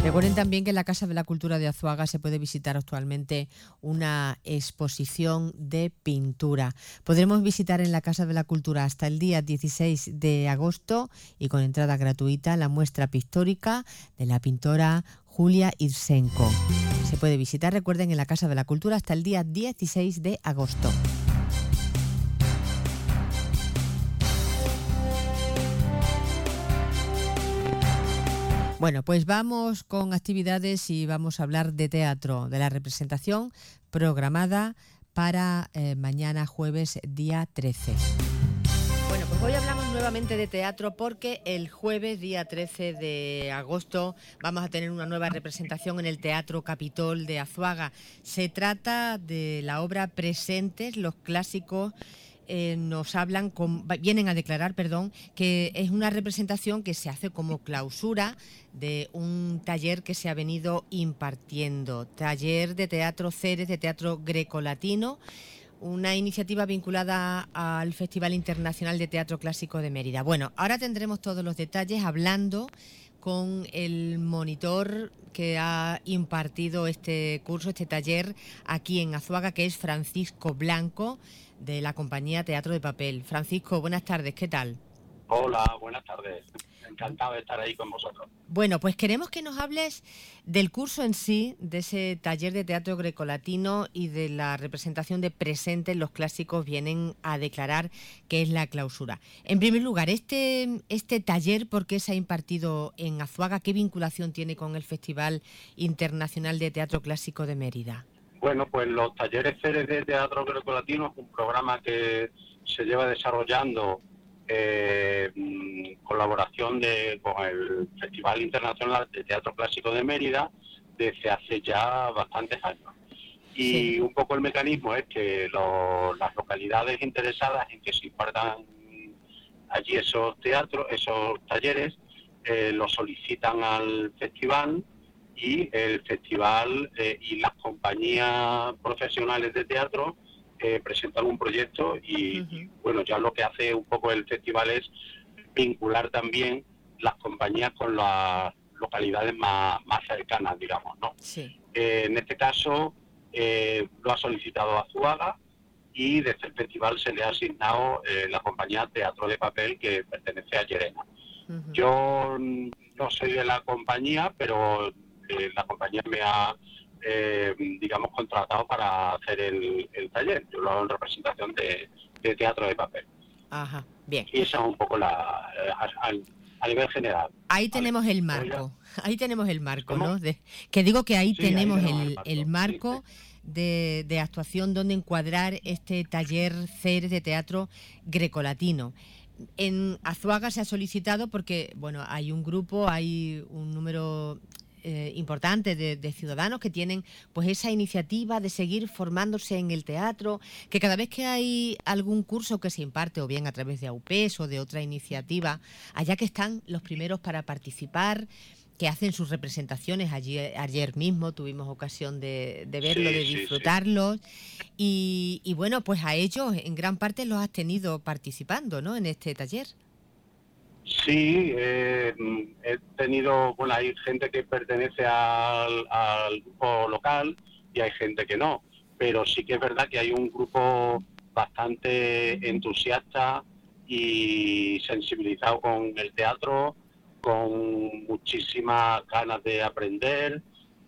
Recuerden también que en la Casa de la Cultura de Azuaga se puede visitar actualmente una exposición de pintura. Podremos visitar en la Casa de la Cultura hasta el día 16 de agosto y con entrada gratuita la muestra pictórica de la pintora Julia Irsenko. Se puede visitar, recuerden, en la Casa de la Cultura hasta el día 16 de agosto. Bueno, pues vamos con actividades y vamos a hablar de teatro, de la representación programada para mañana jueves día 13. Bueno, pues hoy hablamos nuevamente de teatro porque el jueves día 13 de agosto vamos a tener una nueva representación en el Teatro Capitol de Azuaga. Se trata de la obra Presentes, los clásicos. Vienen a declarar, que es una representación que se hace como clausura de un taller que se ha venido impartiendo, taller de teatro Ceres, de teatro grecolatino, una iniciativa vinculada al Festival Internacional de Teatro Clásico de Mérida. Bueno, ahora tendremos todos los detalles hablando con el monitor que ha impartido este curso, este taller aquí en Azuaga, que es Francisco Blanco, de la compañía Teatro de Papel. Francisco, buenas tardes, ¿qué tal? Hola, buenas tardes. Encantado de estar ahí con vosotros. Bueno, pues queremos que nos hables del curso en sí, de ese taller de teatro grecolatino y de la representación de Presentes, los clásicos vienen a declarar, que es la clausura. En primer lugar, este taller, ¿por qué se ha impartido en Azuaga? ¿Qué vinculación tiene con el Festival Internacional de Teatro Clásico de Mérida? Bueno, pues los talleres Ceres de Teatro Grecolatino es un programa que se lleva desarrollando en colaboración con el Festival Internacional de Teatro Clásico de Mérida desde hace ya bastantes años. Y sí, un poco el mecanismo es que las localidades interesadas en que se impartan allí esos talleres, los solicitan al festival, y el festival y las compañías profesionales de teatro presentan un proyecto y bueno, ya lo que hace un poco el festival es vincular también las compañías con las localidades más cercanas, digamos, ¿no? Sí. En este caso lo ha solicitado Azuaga y desde el festival se le ha asignado la compañía Teatro de Papel, que pertenece a Llerena. Yo no soy de la compañía, pero la compañía me ha, contratado para hacer el taller. Yo lo hago en representación de Teatro de Papel. Ajá, bien. Y esa es un poco a nivel general. Ahí tenemos el marco. Ahí tenemos el marco, ¿no? Que digo que ahí tenemos el marco de actuación donde encuadrar este taller Ceres de teatro grecolatino. En Azuaga se ha solicitado porque, bueno, hay un grupo, hay un número importante de ciudadanos que tienen pues esa iniciativa de seguir formándose en el teatro, que cada vez que hay algún curso que se imparte, o bien a través de AUPES o de otra iniciativa, allá que están los primeros para participar, que hacen sus representaciones. Ayer mismo tuvimos ocasión de verlo, de disfrutarlo. Sí. Y bueno, pues a ellos en gran parte los has tenido participando, ¿no?, en este taller. Sí, he tenido, bueno, hay gente que pertenece al grupo local y hay gente que no, pero sí que es verdad que hay un grupo bastante entusiasta y sensibilizado con el teatro, con muchísimas ganas de aprender,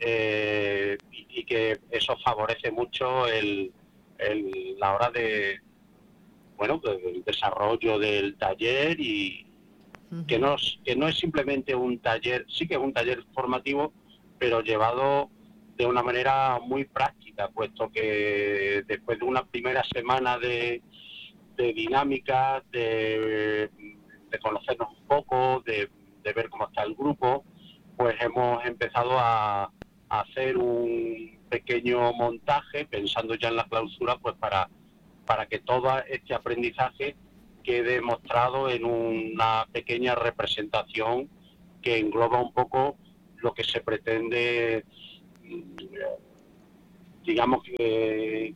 y que eso favorece mucho la hora del desarrollo del taller, y que no es simplemente un taller, sí que es un taller formativo, pero llevado de una manera muy práctica, puesto que después de una primera semana de dinámica, de conocernos un poco, de ver cómo está el grupo, pues hemos empezado a hacer un pequeño montaje, pensando ya en la clausura, pues para que todo este aprendizaje quede mostrado en una pequeña representación que engloba un poco lo que se pretende, digamos que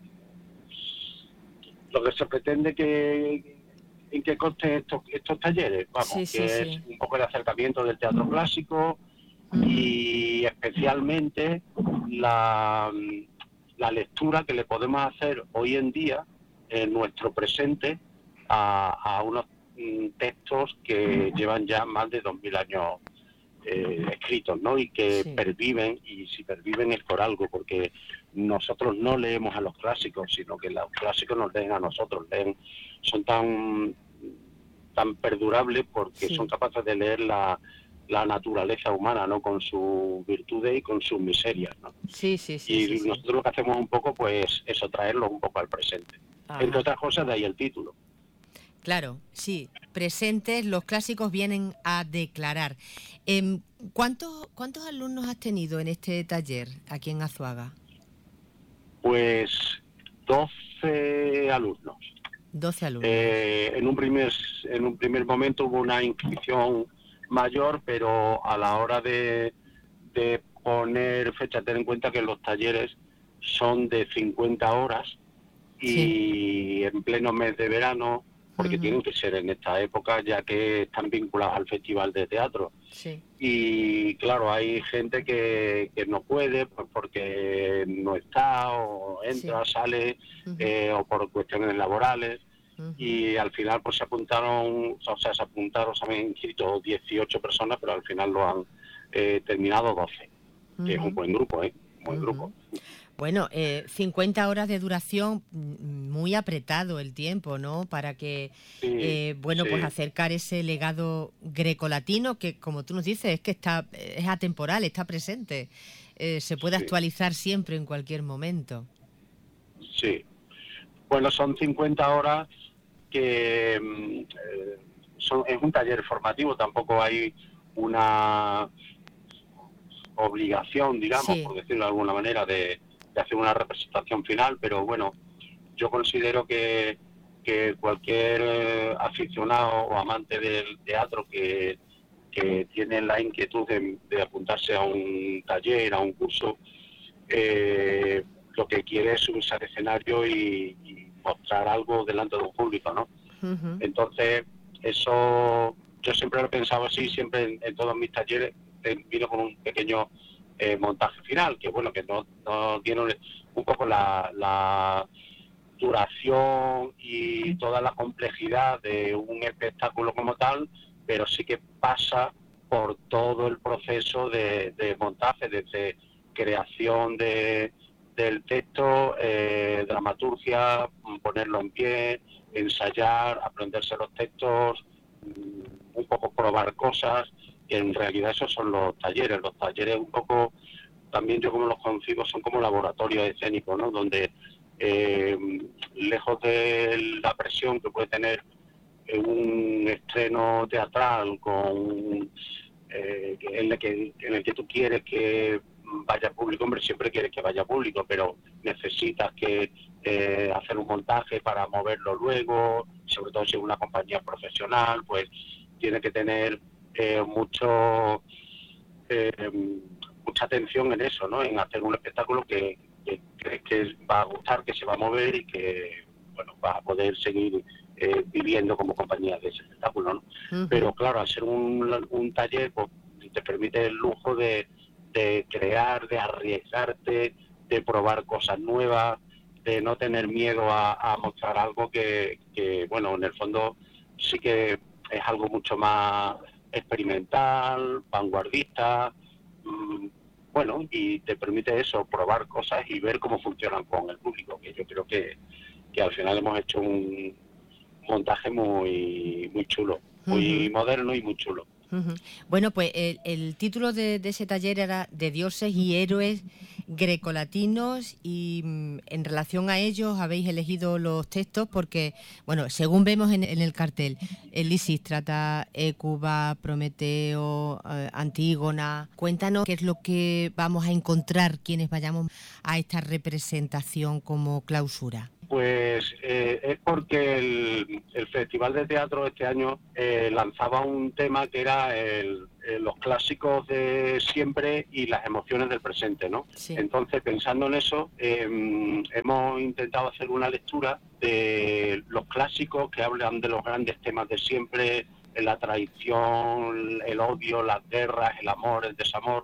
lo que se pretende en que consten estos talleres, vamos, es un poco el acercamiento del teatro clásico y y especialmente la lectura que le podemos hacer hoy en día en nuestro presente a unos textos que llevan ya más de 2000 años escritos, ¿no? Y que perviven, y si perviven es por algo, porque nosotros no leemos a los clásicos, sino que los clásicos nos leen a nosotros, son tan perdurables porque son capaces de leer la naturaleza humana, ¿no? Con sus virtudes y con sus miserias, ¿no? Nosotros lo que hacemos un poco, pues eso, traerlo un poco al presente. Ajá. Entre otras cosas, de ahí el título. Claro, sí, presentes, los clásicos vienen a declarar. ¿Cuántos alumnos has tenido en este taller aquí en Azuaga? Pues 12 alumnos. 12 alumnos. En un primer momento hubo una inscripción mayor, pero a la hora de poner fecha, ten en cuenta que los talleres son de 50 horas y en pleno mes de verano, porque tienen que ser en esta época, ya que están vinculados al Festival de Teatro. Sí. Y claro, hay gente que no puede pues porque no está, o entra, sale, o por cuestiones laborales. Y al final pues se han inscrito 18 personas, pero al final lo han terminado 12, que es un buen grupo, un buen grupo. Bueno, 50 horas de duración, muy apretado el tiempo, ¿no? Para que, pues acercar ese legado grecolatino que, como tú nos dices, es que es atemporal, está presente, se puede actualizar siempre, en cualquier momento. Sí. Bueno, son 50 horas que es un taller formativo, tampoco hay una obligación, digamos, por decirlo de alguna manera, de hacer una representación final, pero bueno, yo considero que cualquier aficionado o amante del teatro que tiene la inquietud de apuntarse a un taller, a un curso, lo que quiere es subirse al escenario y mostrar algo delante de un público, ¿no? Entonces, eso yo siempre lo he pensado así, siempre en todos mis talleres vino con un pequeño montaje final, que bueno, que no tiene un poco la duración y toda la complejidad de un espectáculo como tal, pero sí que pasa por todo el proceso de montaje, desde creación del texto, dramaturgia, ponerlo en pie, ensayar, aprenderse los textos, un poco probar cosas. Y en realidad esos son los talleres. Los talleres un poco, también yo como los concibo, son como laboratorios escénicos, ¿no? Donde lejos de la presión que puede tener un estreno teatral en el que tú quieres que vaya público, hombre, siempre quieres que vaya público, pero necesitas que hacer un montaje para moverlo luego, sobre todo si es una compañía profesional, pues tiene que tener mucha atención en eso, ¿no? En hacer un espectáculo que crees que va a gustar, que se va a mover y que, bueno, va a poder seguir viviendo como compañía de ese espectáculo, ¿no? Pero claro, al ser un taller, pues te permite el lujo de crear, de arriesgarte, de probar cosas nuevas, de no tener miedo a mostrar algo que, bueno, en el fondo sí que es algo mucho más experimental, vanguardista, bueno, y te permite eso, probar cosas y ver cómo funcionan con el público, que yo creo que al final hemos hecho un montaje muy chulo, muy moderno y muy chulo. Bueno, pues el título de ese taller era De dioses y héroes grecolatinos, y en relación a ellos habéis elegido los textos porque, bueno, según vemos en el cartel, el Lisístrata, Hécuba, Prometeo, Antígona. Cuéntanos qué es lo que vamos a encontrar quienes vayamos a esta representación como clausura. Pues es porque el Festival de Teatro este año lanzaba un tema que era los clásicos de siempre y las emociones del presente, ¿no? Sí. Entonces, pensando en eso, hemos intentado hacer una lectura de los clásicos que hablan de los grandes temas de siempre, la traición, el odio, las guerras, el amor, el desamor,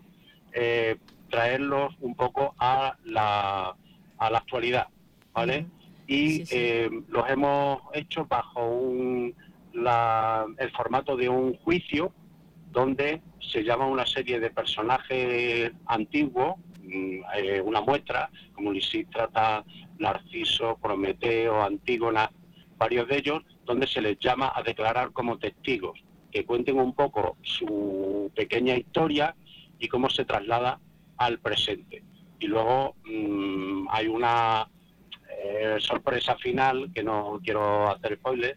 traerlos un poco a la actualidad, ¿vale? Y los hemos hecho bajo el formato de un juicio, donde se llama una serie de personajes antiguos, una muestra, como Lisístrata, Narciso, Prometeo, Antígona, varios de ellos, donde se les llama a declarar como testigos, que cuenten un poco su pequeña historia y cómo se traslada al presente. Y luego hay una sorpresa final, que no quiero hacer spoiler,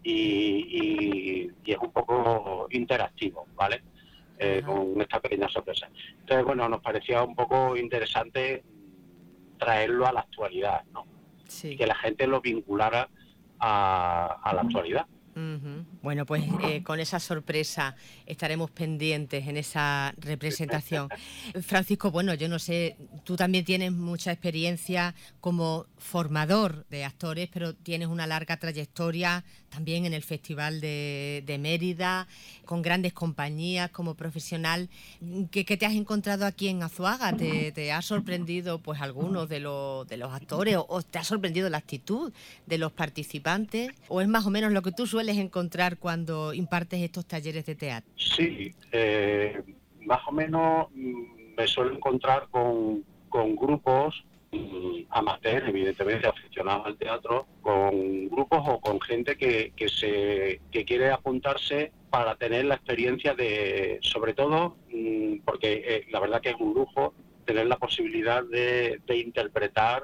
y es un poco interactivo, ¿vale? Con esta pequeña sorpresa. Entonces, bueno, nos parecía un poco interesante traerlo a la actualidad, ¿no? Sí. Que la gente lo vinculara a la actualidad. Bueno, pues con esa sorpresa estaremos pendientes en esa representación. Francisco, bueno, yo no sé, tú también tienes mucha experiencia como formador de actores, pero tienes una larga trayectoria también en el Festival de Mérida, con grandes compañías como profesional. ¿Qué te has encontrado aquí en Azuaga? ¿Te ha sorprendido pues algunos de los actores o te ha sorprendido la actitud de los participantes? ¿O es más o menos lo que tú sueles encontrar cuando impartes estos talleres de teatro? Sí, más o menos me suelo encontrar con grupos amateurs, evidentemente aficionados al teatro, con grupos o con gente que quiere apuntarse para tener la experiencia de, sobre todo, porque la verdad que es un lujo tener la posibilidad de interpretar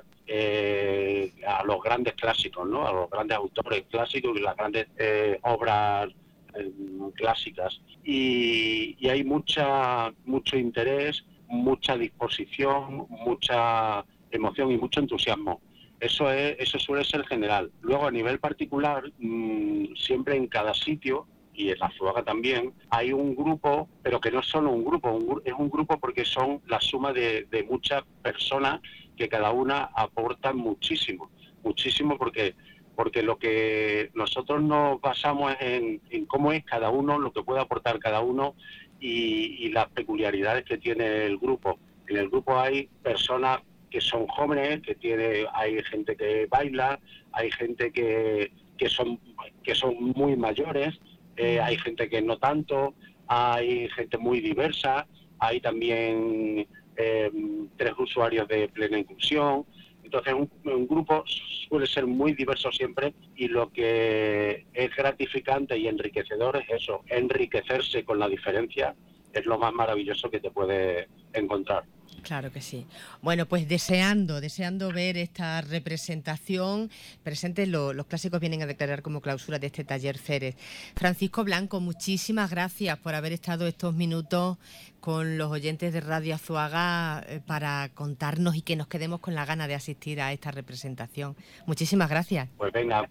a los grandes clásicos, ¿no? A los grandes autores clásicos y las grandes obras clásicas. Y hay mucho interés, mucha disposición, mucha emoción y mucho entusiasmo. Eso suele ser general. Luego, a nivel particular, siempre en cada sitio, y en la Azuaga también, hay un grupo, pero que no es solo un grupo, es un grupo porque son la suma de muchas personas que cada una aportan muchísimo porque lo que nosotros nos basamos es en cómo es cada uno, lo que puede aportar cada uno y las peculiaridades que tiene el grupo. En el grupo hay personas que son jóvenes, hay gente que baila, hay gente que son muy mayores, hay gente que no tanto, hay gente muy diversa, hay también 3 usuarios de plena inclusión. Entonces un grupo suele ser muy diverso siempre, y lo que es gratificante y enriquecedor es eso, enriquecerse con la diferencia, es lo más maravilloso que te puede encontrar. Claro que sí. Bueno, pues deseando ver esta representación presente. Los clásicos vienen a declarar como clausura de este taller Ceres. Francisco Blanco, muchísimas gracias por haber estado estos minutos con los oyentes de Radio Azuaga para contarnos y que nos quedemos con la gana de asistir a esta representación. Muchísimas gracias. Pues venga,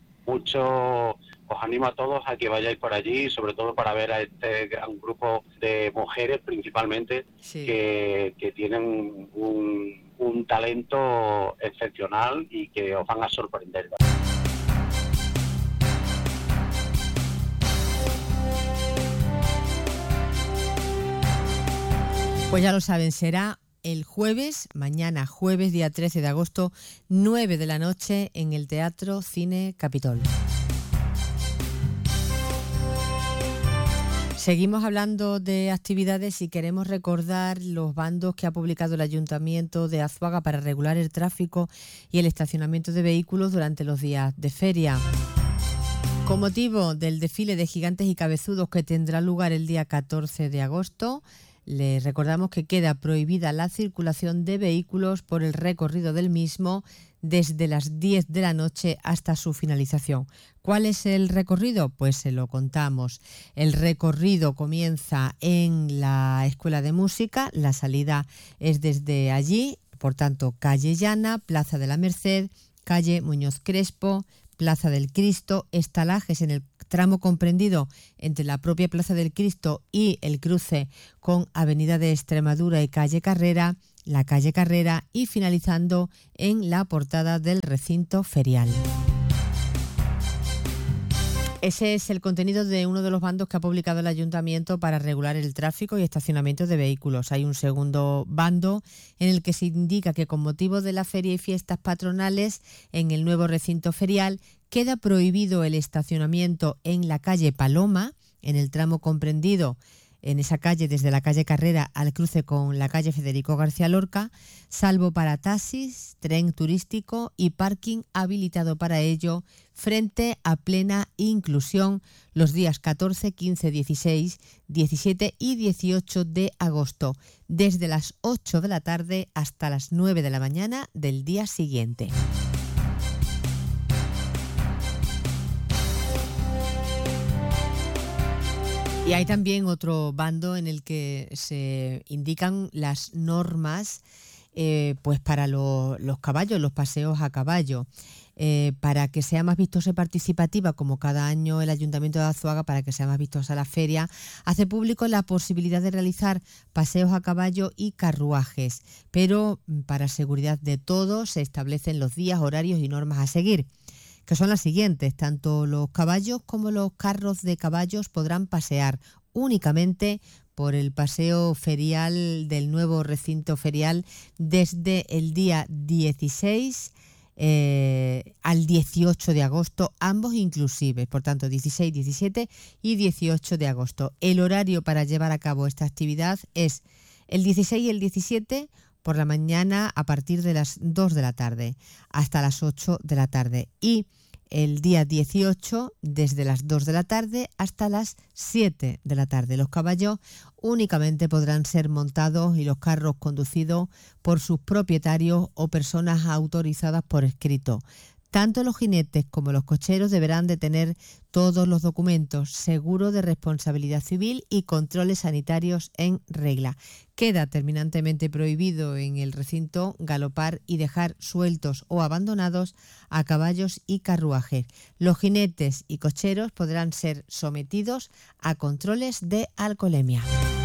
os animo a todos a que vayáis por allí, sobre todo para ver a este gran grupo de mujeres principalmente, sí, que tienen un talento excepcional y que os van a sorprender. Pues ya lo saben, será el jueves, mañana jueves, día 13 de agosto, 9 de la noche, en el Teatro Cine Capitol. Seguimos hablando de actividades y queremos recordar los bandos que ha publicado el Ayuntamiento de Azuaga para regular el tráfico y el estacionamiento de vehículos durante los días de feria. Con motivo del desfile de gigantes y cabezudos que tendrá lugar el día 14 de agosto, les recordamos que queda prohibida la circulación de vehículos por el recorrido del mismo desde las 10 de la noche hasta su finalización. ¿Cuál es el recorrido? Pues se lo contamos. El recorrido comienza en la Escuela de Música, la salida es desde allí, por tanto, calle Llana, Plaza de la Merced, calle Muñoz Crespo, Plaza del Cristo, estalajes en el tramo comprendido entre la propia Plaza del Cristo y el cruce con Avenida de Extremadura y calle Carrera, la calle Carrera y finalizando en la portada del recinto ferial. Ese es el contenido de uno de los bandos que ha publicado el Ayuntamiento para regular el tráfico y estacionamiento de vehículos. Hay un segundo bando en el que se indica que con motivo de la feria y fiestas patronales en el nuevo recinto ferial queda prohibido el estacionamiento en la calle Paloma, en el tramo comprendido en esa calle desde la calle Carrera al cruce con la calle Federico García Lorca, salvo para taxis, tren turístico y parking habilitado para ello, frente a plena inclusión los días 14, 15, 16, 17 y 18 de agosto, desde las 8 de la tarde hasta las 9 de la mañana del día siguiente. Y hay también otro bando en el que se indican las normas pues para los caballos, los paseos a caballo. Para que sea más vistosa y participativa, como cada año el Ayuntamiento de Azuaga, para que sea más vistosa la feria, hace público la posibilidad de realizar paseos a caballo y carruajes, pero para seguridad de todos se establecen los días, horarios y normas a seguir, que son las siguientes. Tanto los caballos como los carros de caballos podrán pasear únicamente por el paseo ferial del nuevo recinto ferial desde el día 16 al 18 de agosto, ambos inclusive, por tanto 16, 17 y 18 de agosto. El horario para llevar a cabo esta actividad es el 16 y el 17 por la mañana a partir de las 2 de la tarde hasta las 8 de la tarde y el día 18 desde las 2 de la tarde hasta las 7 de la tarde. Los caballos únicamente podrán ser montados y los carros conducidos por sus propietarios o personas autorizadas por escrito. Tanto los jinetes como los cocheros deberán de tener todos los documentos, seguro de responsabilidad civil y controles sanitarios en regla. Queda terminantemente prohibido en el recinto galopar y dejar sueltos o abandonados a caballos y carruajes. Los jinetes y cocheros podrán ser sometidos a controles de alcoholemia.